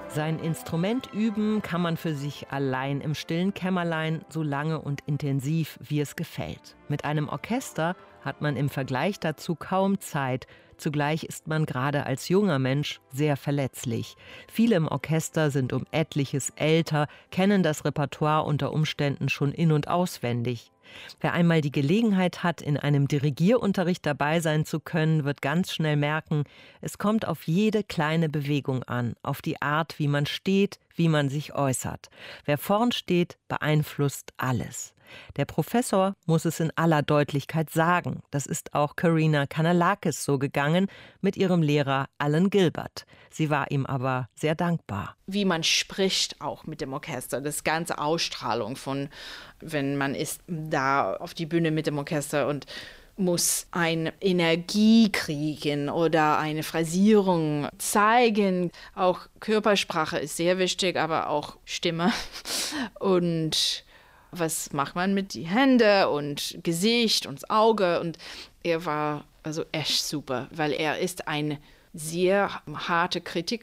Sein Instrument üben kann man für sich allein im stillen Kämmerlein, so lange und intensiv, wie es gefällt. Mit einem Orchester hat man im Vergleich dazu kaum Zeit. Zugleich ist man gerade als junger Mensch sehr verletzlich. Viele im Orchester sind um etliches älter, kennen das Repertoire unter Umständen schon in- und auswendig. Wer einmal die Gelegenheit hat, in einem Dirigierunterricht dabei sein zu können, wird ganz schnell merken, es kommt auf jede kleine Bewegung an, auf die Art, wie man steht, wie man sich äußert. Wer vorn steht, beeinflusst alles. Der Professor muss es in aller Deutlichkeit sagen. Das ist auch Karina Kanellakis so gegangen mit ihrem Lehrer Alan Gilbert. Sie war ihm aber sehr dankbar. Wie man spricht auch mit dem Orchester, das ganze Ausstrahlung von, wenn man ist da auf die Bühne mit dem Orchester und muss eine Energie kriegen oder eine Phrasierung zeigen. Auch Körpersprache ist sehr wichtig, aber auch Stimme. Und was macht man mit die Hände und Gesicht und das Auge? Und er war also echt super, weil er ist ein sehr harte Kritik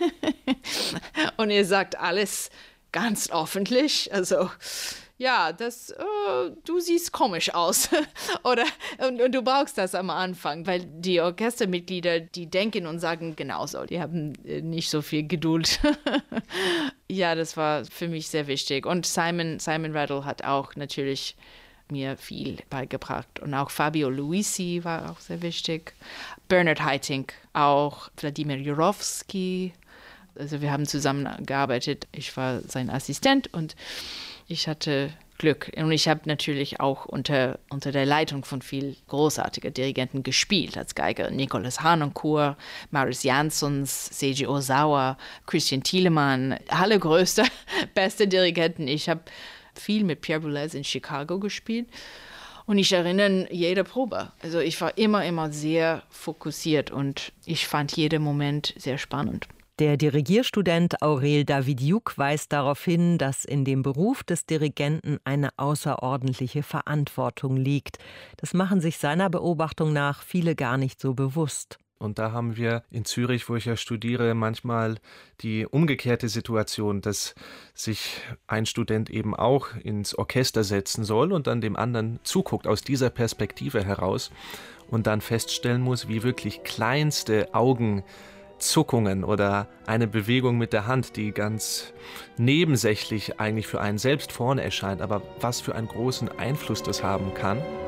und er sagt alles ganz öffentlich. Also ja, du siehst komisch aus und du brauchst das am Anfang, weil die Orchestermitglieder, die denken und sagen genauso, die haben nicht so viel Geduld. Ja, das war für mich sehr wichtig und Simon Rattle hat auch natürlich mir viel beigebracht und auch Fabio Luisi war auch sehr wichtig, Bernard Haitink, auch Wladimir Jurowski, also wir haben zusammengearbeitet, ich war sein Assistent und ich hatte Glück. Und ich habe natürlich auch unter der Leitung von viel großartigen Dirigenten gespielt. Als Geiger Nicolas Harnoncourt, Marius Jansons, Seiji Ozawa, Christian Thielemann, alle größte, beste Dirigenten. Ich habe viel mit Pierre Boulez in Chicago gespielt. Und ich erinnere jede Probe. Also ich war immer sehr fokussiert und ich fand jeden Moment sehr spannend. Der Dirigierstudent Aurel Davidiuk weist darauf hin, dass in dem Beruf des Dirigenten eine außerordentliche Verantwortung liegt. Das machen sich seiner Beobachtung nach viele gar nicht so bewusst. Und da haben wir in Zürich, wo ich ja studiere, manchmal die umgekehrte Situation, dass sich ein Student eben auch ins Orchester setzen soll und dann dem anderen zuguckt aus dieser Perspektive heraus und dann feststellen muss, wie wirklich kleinste Augenzuckungen oder eine Bewegung mit der Hand, die ganz nebensächlich eigentlich für einen selbst vorne erscheint, aber was für einen großen Einfluss das haben kann.